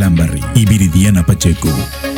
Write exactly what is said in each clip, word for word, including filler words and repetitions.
Lambarri y Viridiana Pacheco.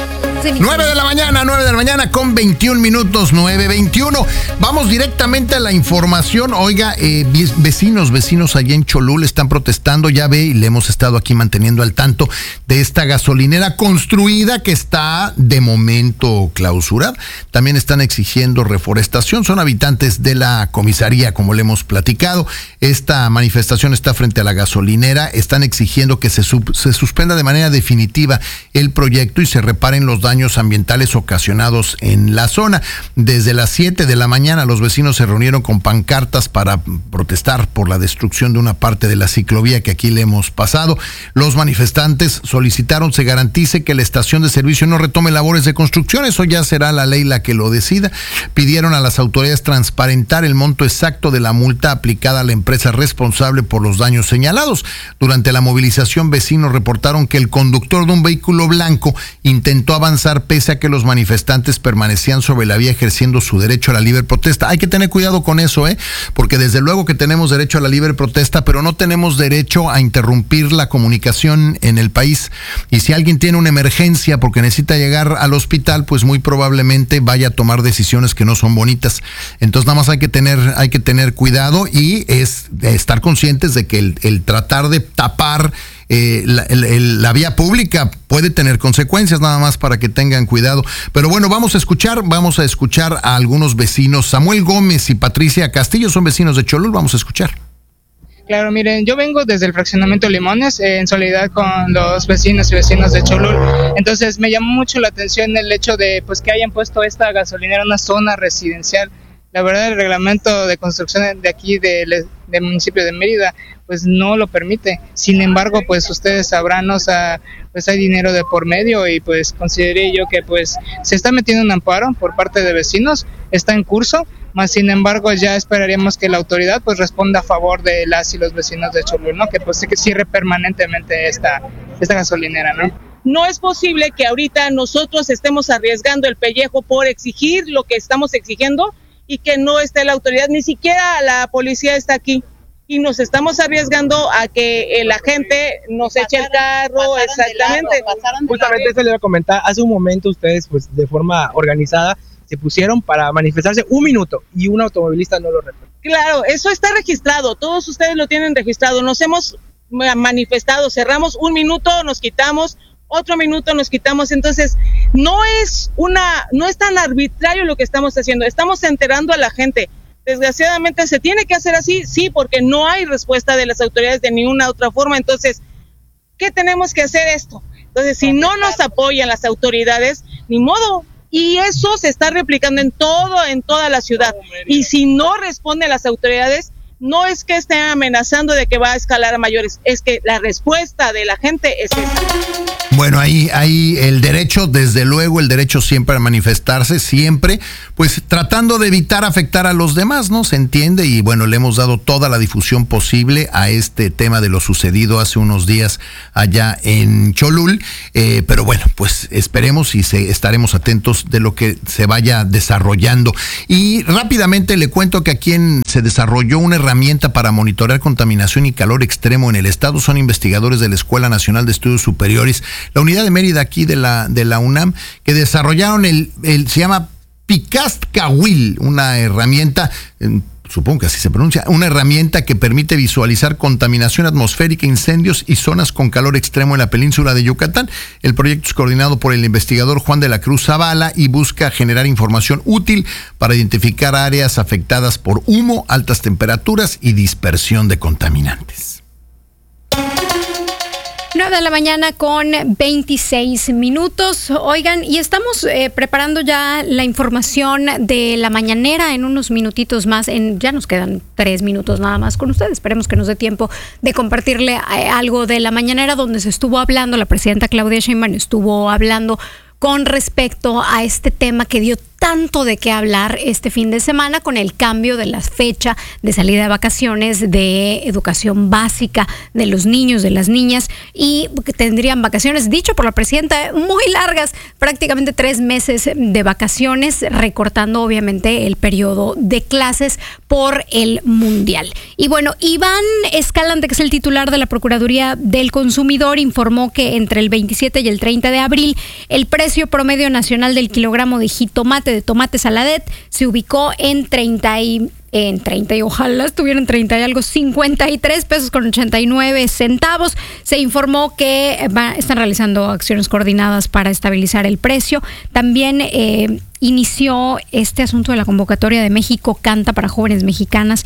nueve de la mañana, nueve de la mañana con veintiún minutos, nueve veintiuno. Vamos directamente a la información. Oiga, eh, vecinos, vecinos allá en Cholul están protestando. Ya ve, y le hemos estado aquí manteniendo al tanto de esta gasolinera construida que está de momento clausurada. También están exigiendo reforestación. Son habitantes de la comisaría, como le hemos platicado. Esta manifestación está frente a la gasolinera. Están exigiendo que se, sub, se suspenda de manera definitiva el proyecto y se reparen los daños ambientales ocasionados en la zona. Desde las siete de la mañana los vecinos se reunieron con pancartas para protestar por la destrucción de una parte de la ciclovía que aquí le hemos pasado. Los manifestantes solicitaron se garantice que la estación de servicio no retome labores de construcción. Eso ya será la ley la que lo decida. Pidieron a las autoridades transparentar el monto exacto de la multa aplicada a la empresa responsable por los daños señalados. Durante la movilización, vecinos reportaron que el conductor de un vehículo blanco intentó avanzar pese a que los manifestantes permanecían sobre la vía ejerciendo su derecho a la libre protesta. Hay que tener cuidado con eso, ¿eh? Porque desde luego que tenemos derecho a la libre protesta, pero no tenemos derecho a interrumpir la comunicación en el país. Y si alguien tiene una emergencia porque necesita llegar al hospital, pues muy probablemente vaya a tomar decisiones que no son bonitas. Entonces nada más hay que tener, hay que tener cuidado y es estar conscientes de que el, el tratar de tapar Eh, la, el, la vía pública puede tener consecuencias, nada más para que tengan cuidado. Pero bueno, vamos a escuchar, vamos a escuchar a algunos vecinos. Samuel Gómez y Patricia Castillo son vecinos de Cholul, vamos a escuchar. Claro, miren, yo vengo desde el fraccionamiento Limones eh, en solidaridad con los vecinos y vecinas de Cholul. Entonces me llamó mucho la atención el hecho de pues que hayan puesto esta gasolinera en una zona residencial. La verdad, el reglamento de construcción de aquí del, del municipio de Mérida pues no lo permite. Sin embargo, pues ustedes sabrán, o sea, pues hay dinero de por medio y pues consideré yo que pues se está metiendo un amparo por parte de vecinos, está en curso, más sin embargo ya esperaríamos que la autoridad pues responda a favor de las y los vecinos de Cholul, ¿no? Que pues que cierre permanentemente esta, esta gasolinera, ¿no? No es posible que ahorita nosotros estemos arriesgando el pellejo por exigir lo que estamos exigiendo y que no esté la autoridad, ni siquiera la policía está aquí. Y nos estamos arriesgando a que la gente nos eche el carro, exactamente. Justamente eso le iba a comentar, hace un momento ustedes pues de forma organizada se pusieron para manifestarse un minuto y un automovilista no lo respetó. Claro, eso está registrado, todos ustedes lo tienen registrado, nos hemos manifestado, cerramos un minuto, nos quitamos, otro minuto nos quitamos, entonces no es una, no es tan arbitrario lo que estamos haciendo, estamos enterando a la gente. Desgraciadamente se tiene que hacer así, sí, porque no hay respuesta de las autoridades de ninguna otra forma. Entonces, ¿qué tenemos que hacer esto? Entonces, si no nos apoyan las autoridades, ni modo. Y eso se está replicando en todo, en toda la ciudad. Y si no responden las autoridades, no es que estén amenazando de que va a escalar a mayores, es que la respuesta de la gente es esa. Bueno, ahí, ahí el derecho, desde luego, el derecho siempre a manifestarse, siempre, pues tratando de evitar afectar a los demás, ¿no? Se entiende, y bueno, le hemos dado toda la difusión posible a este tema de lo sucedido hace unos días allá en Cholul, eh, pero bueno, pues esperemos y se, estaremos atentos de lo que se vaya desarrollando. Y rápidamente le cuento que aquí en, se desarrolló una herramienta para monitorear contaminación y calor extremo en el estado. Son investigadores de la Escuela Nacional de Estudios Superiores, la unidad de Mérida aquí de la de la UNAM, que desarrollaron el, el se llama Picastcahuil, una herramienta, eh, supongo que así se pronuncia, una herramienta que permite visualizar contaminación atmosférica, incendios y zonas con calor extremo en la península de Yucatán. El proyecto es coordinado por el investigador Juan de la Cruz Zavala y busca generar información útil para identificar áreas afectadas por humo, altas temperaturas y dispersión de contaminantes. nueve de la mañana con veintiséis minutos. Oigan, y estamos eh, preparando ya la información de la mañanera en unos minutitos más. En, ya nos quedan tres minutos nada más con ustedes. Esperemos que nos dé tiempo de compartirle eh, algo de la mañanera donde se estuvo hablando, la presidenta Claudia Sheinbaum estuvo hablando con respecto a este tema que dio tanto de qué hablar este fin de semana con el cambio de la fecha de salida de vacaciones de educación básica de los niños, de las niñas, y que tendrían vacaciones, dicho por la presidenta, muy largas, prácticamente tres meses de vacaciones, recortando obviamente el periodo de clases por el Mundial. Y bueno, Iván Escalante, que es el titular de la Procuraduría del Consumidor, informó que entre el veintisiete y el treinta de abril el precio promedio nacional del kilogramo de jitomate, de tomate saladet, se ubicó en treinta y en treinta y ojalá estuviera en treinta y algo, cincuenta y tres pesos con ochenta y nueve centavos. Se informó que va, están realizando acciones coordinadas para estabilizar el precio. También eh, inició este asunto de la convocatoria de México Canta para jóvenes mexicanas,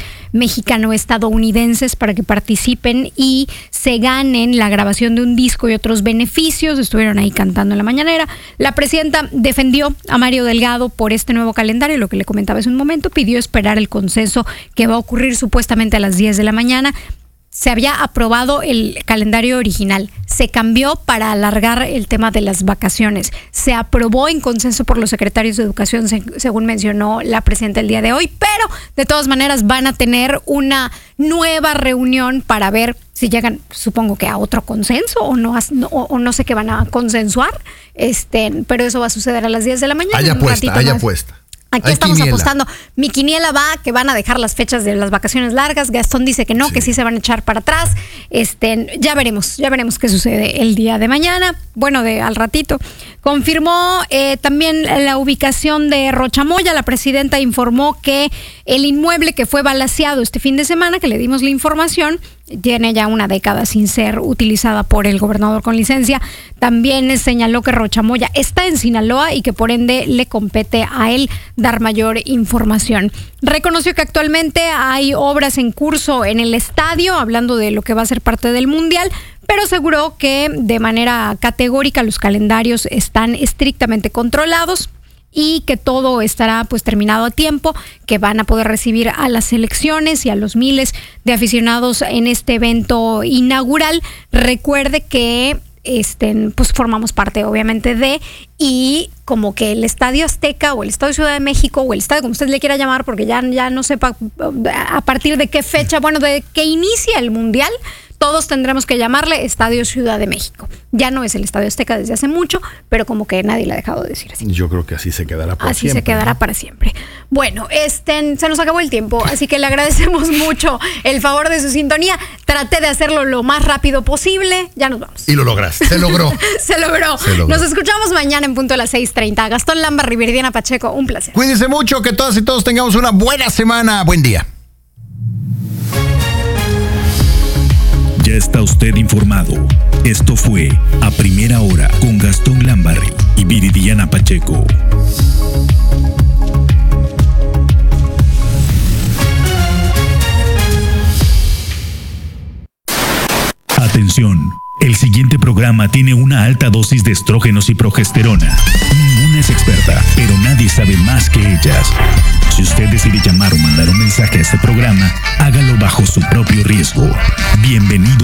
mexicano-estadounidenses, para que participen y se ganen la grabación de un disco y otros beneficios. Estuvieron ahí cantando en la mañanera. La presidenta defendió a Mario Delgado por este nuevo calendario, lo que le comentaba hace un momento, pidió esperar el consenso que va a ocurrir supuestamente a las diez de la mañana. Se había aprobado el calendario original, se cambió para alargar el tema de las vacaciones, se aprobó en consenso por los secretarios de educación, según mencionó la presidenta el día de hoy, pero de todas maneras van a tener una nueva reunión para ver si llegan, supongo que a otro consenso o no, o, o no sé qué van a consensuar, este, pero eso va a suceder a las diez de la mañana. Hay apuesta, hay apuesta. Aquí Hay estamos quiniela. apostando. Mi quiniela va que van a dejar las fechas de las vacaciones largas. Gastón dice que no, sí, que sí se van a echar para atrás. Este, ya veremos, ya veremos qué sucede el día de mañana. Bueno, de al ratito. Confirmó eh, también la ubicación de Rochamoya. La presidenta informó que el inmueble que fue balaceado este fin de semana, que le dimos la información, tiene ya una década sin ser utilizada por el gobernador con licencia. También señaló que Rochamoya está en Sinaloa y que por ende le compete a él dar mayor información. Reconoció que actualmente hay obras en curso en el estadio, hablando de lo que va a ser parte del Mundial, pero aseguró que de manera categórica los calendarios están estrictamente controlados y que todo estará pues terminado a tiempo, que van a poder recibir a las selecciones y a los miles de aficionados en este evento inaugural. Recuerde que este, pues formamos parte obviamente de, y como que el Estadio Azteca o el Estadio Ciudad de México o el estadio como usted le quiera llamar, porque ya, ya no sepa a partir de qué fecha, bueno, de que inicia el Mundial, todos tendremos que llamarle Estadio Ciudad de México. Ya no es el Estadio Azteca desde hace mucho, pero como que nadie le ha dejado de decir así. Yo creo que así se quedará para así siempre. Así se quedará, ¿no?, para siempre. Bueno, este, se nos acabó el tiempo, así que le agradecemos mucho el favor de su sintonía. Traté de hacerlo lo más rápido posible. Ya nos vamos. Y lo lograste. Se logró. se, logró. se logró. Nos escuchamos mañana en punto a las seis treinta. Gastón Lamba, Riveridiana Pacheco, un placer. Cuídense mucho, que todas y todos tengamos una buena semana. Buen día. Ya está usted informado. Esto fue A Primera Hora con Gastón Lambarri y Viridiana Pacheco. Atención, el siguiente programa tiene una alta dosis de estrógenos y progesterona. Ninguna es experta, pero nadie sabe más que ellas. Si usted decide llamar o mandar un mensaje a este programa, hágalo bajo su propio riesgo. Bienvenido.